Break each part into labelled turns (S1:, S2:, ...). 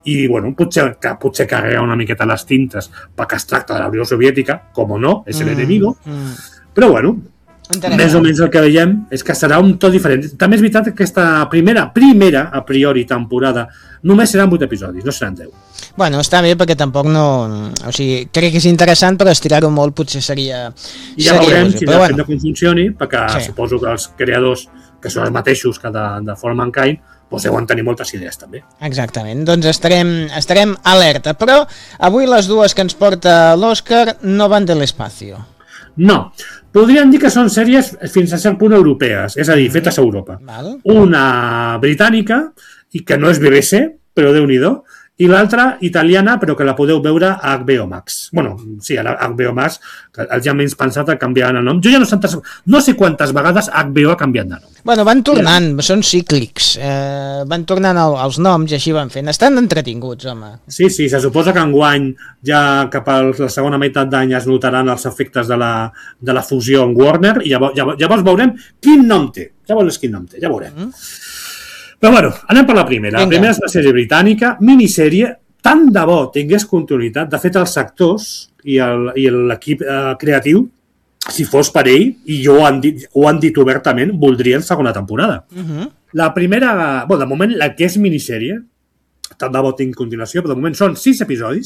S1: i bueno, potser carrega una miqueta les tintes perquè es tracta de la Unió Soviètica, com no, és l'enemigo, però bueno, més o menys el que veiem és que serà un tot diferent. També és veritat que aquesta primera a priori temporada només seran 8 episodis, no seran 10.
S2: Bueno, està bé perquè tampoc no... O sigui, crec que és interessant, però estirar-ho molt potser seria...
S1: I ja veurem si depèn de com funcioni, perquè suposo que els creadors, que són els mateixos que de For All Mankind, doncs deuen tenir moltes idees també.
S2: Exactament, doncs estarem alerta, però avui les dues que ens porta l'Òscar no van de l'espacio.
S1: No, podríem dir que són sèries fins a cert punt europees, és a dir, fetes a Europa. Una britànica, i que no és BBC, però Déu-n'hi-do, i l'altra italiana, però que la podeu veure a HBO Max. Bueno, sí, a HBO Max, que els ja menys pensat a canviar el nom. Jo ja no sé quantes vegades HBO ha canviat de nom.
S2: Bueno, van tornant, són cíclics, van tornant els noms i així van fent. Estan entretinguts, home.
S1: Sí, se suposa que enguany, ja cap a la segona meitat d'any es notaran els efectes de la fusió amb Warner i llavors veurem quin nom té. Ja veurem. Però bueno, anem per la primera. La primera és una sèrie britànica, minissèrie, tant de bo tingués continuïtat. De fet, els actors i l'equip creatiu, si fos per ell, i ho han dit obertament, voldrien segona temporada. La primera, de moment, la que és minissèrie, tant de bo tingui continuació, però de moment són 6 episodis,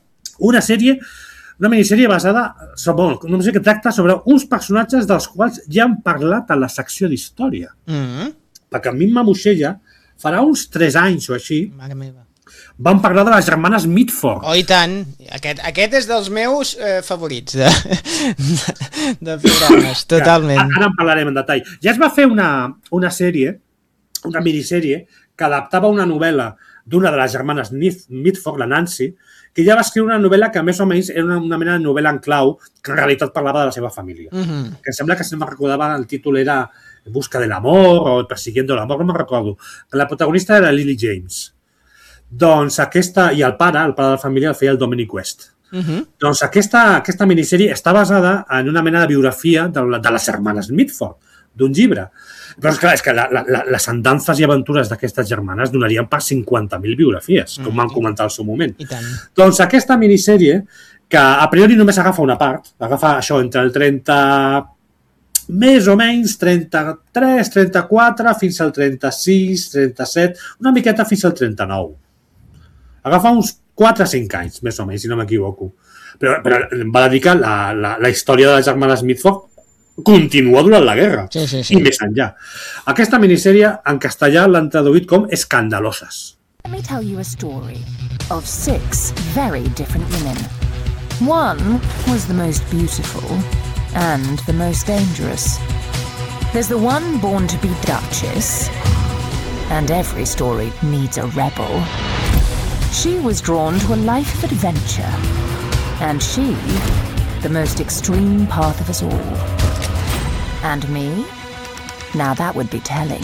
S1: una minissèrie basada, no sé què tracta sobre uns personatges dels quals ja han parlat a la secció d'història. Perquè a mi Mamuixella, farà uns 3 anys o així, vam parlar de les germanes Mitford.
S2: Oh, i tant. Aquest és dels meus favorits de programes, totalment.
S1: Ara en parlarem en detall. Ja es va fer una sèrie, una minissèrie, que adaptava una novel·la d'una de les germanes Mitford, la Nancy, que ja va escriure una novel·la que més o menys era una mena de novel·la en clau, que en realitat parlava de la seva família. Que em sembla que, si no me'n recordava, el títol era En busca del amor o Persiguiendo el amor, no me'n recordo. La protagonista era Lily James. Doncs aquesta, i el pare de la família el feia el Dominic West. Doncs aquesta minissèrie està basada en una mena de biografia de les germanes Mitford, d'un llibre. Però és que les andances i aventures d'aquestes germanes donarien per 50.000 biografies, com vam comentar al seu moment. Doncs aquesta minissèrie, que a priori només agafa una part, agafa això entre el 30... més o menys 33, 34, fins al 36, 37, una miqueta fins al 39. Agafa uns 4 o 5 anys, més o menys, si no m'equivoco. Però va dedicar la història de les germanes Mitford continua durant la guerra, i més enllà. Aquesta minissèrie en castellà l'han traduït com Escandaloses.
S3: Let me tell you a story of 6 very different women. One was the most beautiful and the most dangerous. There's the one born to be Duchess, and every story needs a rebel. She was drawn to a life of adventure, and she, the most extreme path of us all. And me? Now that would be telling.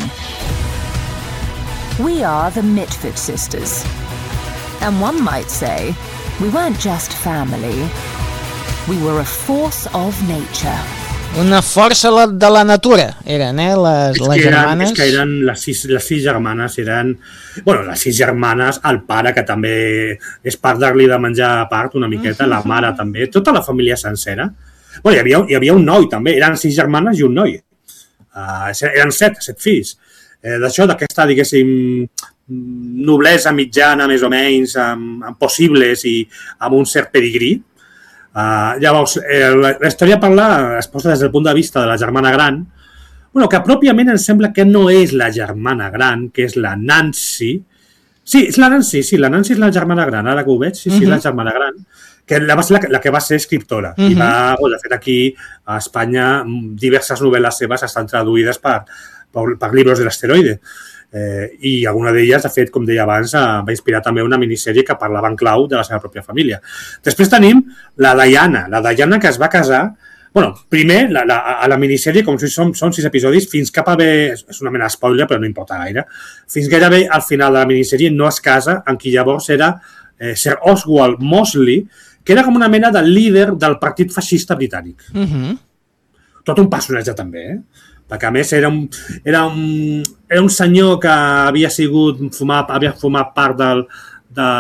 S3: We are the Mitford sisters, and one might say we weren't just family. We were a force of nature.
S2: Una força de la natura eren, les germanes.
S1: És que eren les sis germanes, eren... Bueno, les 6 germanes, el pare, que també és part dar-li de menjar a part una miqueta, la mare també, tota la família sencera. Bueno, hi havia un noi també, eren 6 germanes i un noi. Eren 7 fills. D'això, d'aquesta, diguéssim, noblesa mitjana, més o menys, amb possibles i amb un cert pedigrí. Llavors, la història es posa des del punt de vista de la germana gran, que pròpiament em sembla que no és la germana gran, que és la Nancy. Sí, és la Nancy, la Nancy és la germana gran, ara que ho veig, sí, la germana gran, que va ser la que va ser escriptora. I va, de fet, aquí a Espanya, diverses novel·les seves estan traduïdes per Libros de l'Asteroide. I alguna d'elles, de fet, com deia abans, va inspirar també una minissèrie que parlava en clau de la seva pròpia família. Després tenim la Diana que es va casar. Bueno, primer, a la minissèrie, com són 6 episodis, fins cap a bé, és una mena de spoiler, però no importa gaire, fins gairebé al final de la minissèrie no es casa amb qui llavors era Sir Oswald Mosley, que era com una mena de líder del partit feixista britànic. Tot un personatge també, perquè a més era un senyor que havia format part